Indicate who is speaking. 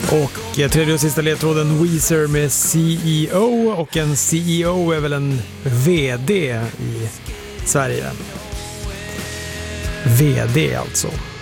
Speaker 1: Och tredje och sista ledtråden Weezer med CEO, och en CEO är väl en VD i Sverige. VD alltså.